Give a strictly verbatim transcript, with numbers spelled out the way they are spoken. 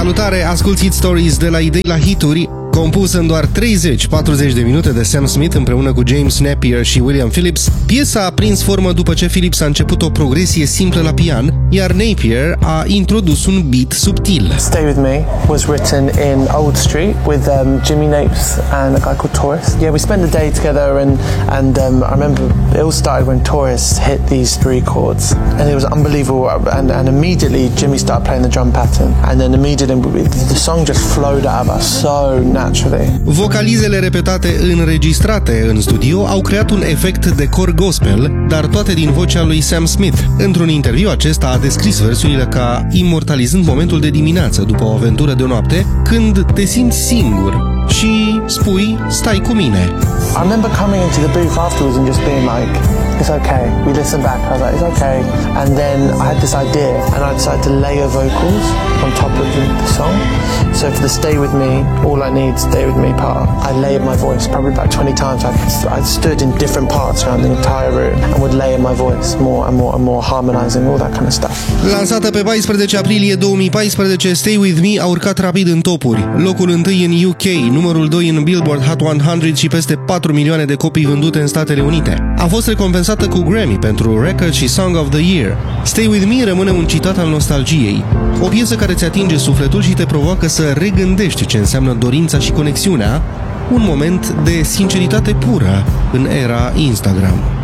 Salutare, asculți Hit Stories de la idei la hituri, compusă în doar treizeci patruzeci de minute de Sam Smith împreună cu James Napier și William Phillips. Piesa a prins formă după ce Phillips a început o progresie simplă la pian, iar Napier a introdus un beat subtil. Stay With Me was written in Old Street with um, Jimmy Napes and a guy called Taurus. Yeah, we spent the day together and, and um, I remember it all started when Taurus hit these three chords and it was unbelievable, and, and immediately Jimmy started playing the drum pattern and then immediately the song just flowed out of us so naturally. Vocalizele repetate înregistrate în studio au creat un efect de cor gospel, dar toate din vocea lui Sam Smith. Într-un interviu acesta a descris versurile ca imortalizând momentul de dimineață după o aventură de noapte, când te simți singur și spui, stai cu mine. I remember coming into the booth afterwards and just being like, it's okay. We listened back, I was like, it's okay. And then I had this idea and I decided to layer vocals on top of the, the song. So for the Stay With Me, All I Need, Stay With Me part, I layered my voice probably about twenty times. I, I stood in different parts around the entire room and would layer my voice more and more and more, harmonizing, all that kind of stuff. Lansată pe paisprezece aprilie două mii paisprezece, Stay With Me a urcat rapid în topuri. Locul întâi în U K, numărul doi în Billboard Hot o sută și peste patru milioane de copii vândute în Statele Unite. A fost recompensată cu Grammy pentru Record și Song of the Year. Stay With Me rămâne un citat al nostalgiei, o piesă care ți atinge sufletul și te provoacă să regândești ce înseamnă dorința și conexiunea, un moment de sinceritate pură în era Instagram.